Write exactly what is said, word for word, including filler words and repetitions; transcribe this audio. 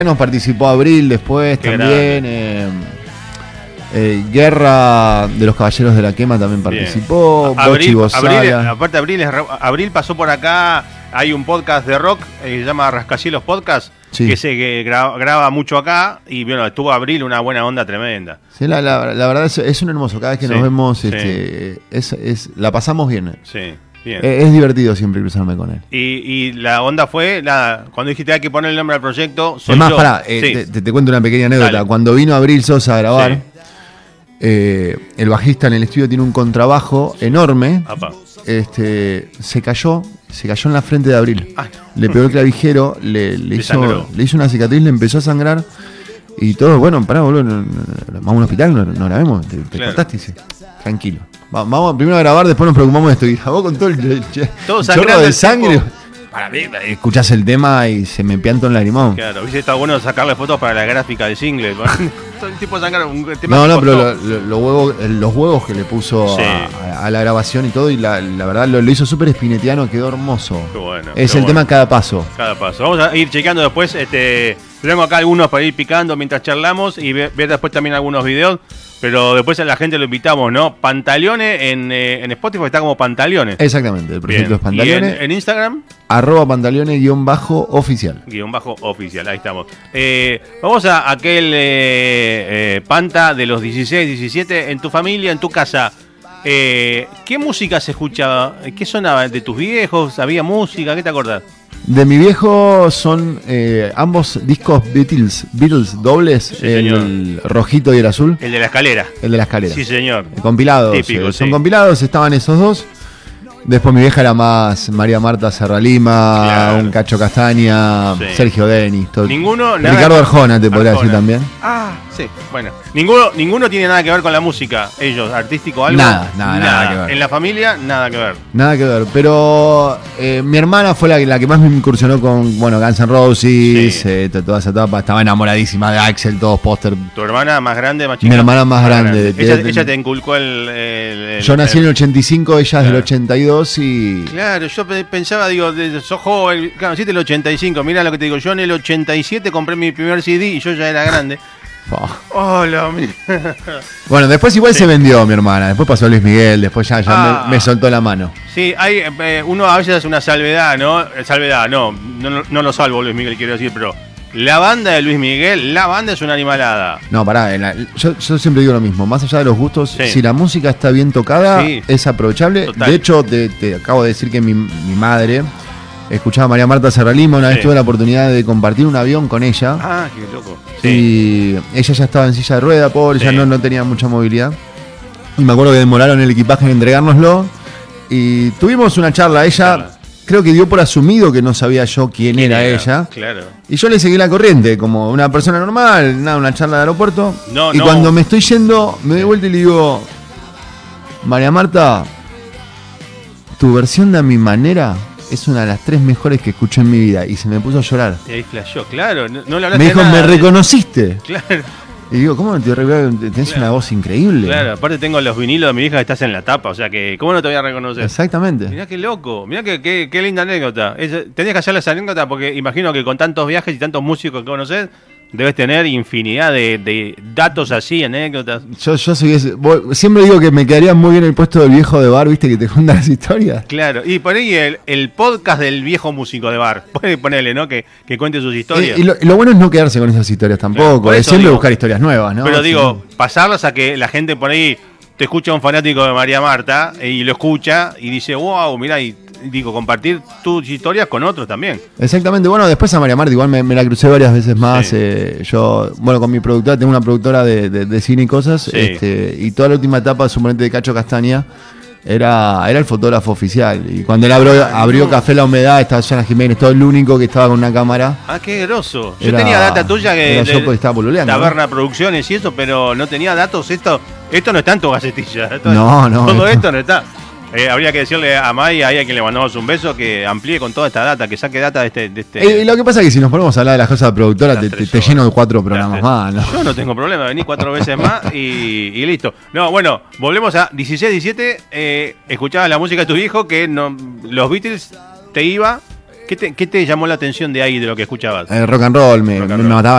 Nos participó Abril después Qué también. Eh, eh, Guerra de los Caballeros de la Quema también participó. Abril, Bochi Abril, aparte Abril, es, Abril pasó por acá. Hay un podcast de rock eh, que se llama Rascacielos Podcast, sí. que se que graba, graba mucho acá. Y bueno, estuvo Abril, una buena onda tremenda. Sí, la, la, la verdad es, es un hermoso. Cada vez que sí, nos vemos, sí. este, es, es, la pasamos bien. Sí. Bien. Es, es divertido siempre cruzarme con él. Y, y la onda fue, nada, cuando dijiste hay que poner el nombre al proyecto, soy es más, yo. pará, eh, sí. te, te cuento una pequeña anécdota. Dale. Cuando vino Abril Sosa a grabar, sí. eh, el bajista en el estudio tiene un contrabajo enorme. Este, se cayó, se cayó en la frente de Abril. Ay. Le pegó el clavijero, le, le, hizo, le hizo una cicatriz, le empezó a sangrar. Y todo, bueno, pará, boludo, no, no, vamos a un hospital, no, no grabemos, te, te claro. cortaste, dice, tranquilo. Vamos primero a grabar, después nos preocupamos de esto. Y grabó con todo el, el, el chorro de sangre. Tipo. Para mí, escuchás el tema y se me pianta un lagrimón. Claro, hubiese estado bueno sacarle fotos para la gráfica del single. Todo el tipo sangra, un tema no, no, pero lo, lo, lo huevo, los huevos que le puso sí. a, a la grabación y todo, y la, la verdad lo, lo hizo súper espinetiano, quedó hermoso. Qué bueno, es qué el bueno. tema cada paso. Cada paso. Vamos a ir chequeando después. Este, tengo acá algunos para ir picando mientras charlamos y ver, ver después también algunos videos. Pero después a la gente lo invitamos, ¿no? Pantaleones en, eh, en Spotify está como Pantaleones. Exactamente, el proyecto Bien. es Pantaleones. ¿Y en, en Instagram? Arroba Pantaleones guión bajo oficial. Guión bajo oficial, ahí estamos. Eh, vamos a aquel eh, eh, Panta de los dieciséis, diecisiete. En tu familia, en tu casa, eh, ¿qué música se escuchaba? ¿Qué sonaba? ¿De tus viejos? ¿Había música? ¿Qué te acordás? De mi viejo son eh, ambos discos Beatles, Beatles dobles, sí, el rojito y el azul. El de la escalera. El de la escalera. Sí, señor. Compilados. Típico, eh, son sí. compilados, estaban esos dos. Después mi vieja era más María Marta Serralima, claro. un Cacho Castaña, sí. Sergio Denis. Todo. Ninguno. Nada Ricardo Arjona, te podría decir también. Ah, sí. Bueno, ninguno, ninguno tiene nada que ver con la música. Ellos, artístico, algo. Nada, nada, nada, nada que ver. En la familia, nada que ver. Nada que ver. Pero eh, mi hermana fue la, la que más me incursionó con, bueno, Guns N' Roses, sí. eh, toda esa etapa. Estaba enamoradísima de Axl, todos póster. ¿Tu hermana más grande, más chica? Mi hermana más, más grande. grande. Ella, de, ella te inculcó el. el, el yo nací el, en el ochenta y cinco, ella claro. es del ochenta y dos y. Claro, yo pensaba, digo, sos joven, claro, naciste el ochenta y cinco. Mira lo que te digo, yo en el ochenta y siete compré mi primer C D y yo ya era grande. Hola, oh, bueno, después igual sí. se vendió mi hermana. Después pasó Luis Miguel, después ya, ya ah, me, me soltó la mano. Sí, hay eh, uno a veces hace una salvedad, ¿no? Salvedad, no, no, no lo salvo Luis Miguel, quiero decir, pero la banda de Luis Miguel, la banda es una animalada. No, pará, la, yo, yo siempre digo lo mismo, más allá de los gustos, sí. si la música está bien tocada, sí. es aprovechable. Total. De hecho, te, te acabo de decir que mi, mi madre escuchaba a María Marta Serralima, una sí. vez tuve la oportunidad de compartir un avión con ella. Ah, qué loco. Sí. Y ella ya estaba en silla de rueda, pobre, sí. ya no, no tenía mucha movilidad. Y me acuerdo que demoraron el equipaje en entregárnoslo. Y tuvimos una charla. Ella charla. creo que dio por asumido que no sabía yo quién, ¿Quién era, era ella. Claro. Y yo le seguí la corriente, como una persona normal, nada, una charla de aeropuerto. No, y no. cuando me estoy yendo, me doy vuelta y le digo, María Marta, tu versión de A Mi Manera es una de las tres mejores que escuché en mi vida. Y se me puso a llorar. Y ahí flashó, claro. No, no le hablaste me dijo, nada, ¿me reconociste? Claro. Y digo, ¿cómo no te reconozco? Tenés claro. una voz increíble. Claro, aparte tengo los vinilos de mi hija que estás en la tapa. O sea que, ¿cómo no te voy a reconocer? Exactamente. Mirá qué loco. Mirá qué, qué, qué linda anécdota. Es, tenías que hacerle esa anécdota porque imagino que con tantos viajes y tantos músicos que conoces, debes tener infinidad de, de datos así, anécdotas. Yo, yo soy ese. Siempre digo que me quedaría muy bien el puesto del viejo de bar, ¿viste? Que te cuenta las historias. Claro, y por ahí el, el podcast del viejo músico de bar. Puede ponerle, ¿no? Que, que cuente sus historias. Y, y, lo, y lo bueno es no quedarse con esas historias tampoco. Claro, es siempre digo, buscar historias nuevas, ¿no? Pero sí. digo, pasarlas a que la gente por ahí te escucha un fanático de María Marta y lo escucha y dice, wow, mirá, y digo, compartir tus historias con otros también. Exactamente, bueno, después a María Marta igual me, me la crucé varias veces más. Sí. Eh, yo, bueno, con mi productora, tengo una productora de, de, de cine y cosas, sí. este, y toda la última etapa, suponete, de Cacho Castaña, era, era el fotógrafo oficial. Y cuando él abrió, ah, abrió no. Café La Humedad, estaba Yana Jiménez, todo el único que estaba con una cámara. Ah, qué groso. Yo era, tenía data tuya que era yo porque estaba poluleando, Taberna, ¿no? Producciones y eso, pero no tenía datos. Esto, esto no está en tu gacetilla. Esto, no, no. Todo esto, esto no está. Eh, habría que decirle a May, ahí a quien le mandamos un beso, que amplíe con toda esta data, que saque data de este... De este eh, lo que pasa es que si nos ponemos a hablar de las cosas de productora, te, te, te lleno de cuatro programas más, ¿no? Yo no tengo problema, vení cuatro veces más y, y listo. No, bueno, volvemos a dieciséis, diecisiete, eh, escuchabas la música de tu viejo, que no, los Beatles te iba... ¿Qué te, qué te llamó la atención de ahí, de lo que escuchabas? El rock and roll, me, rock and me roll. mataba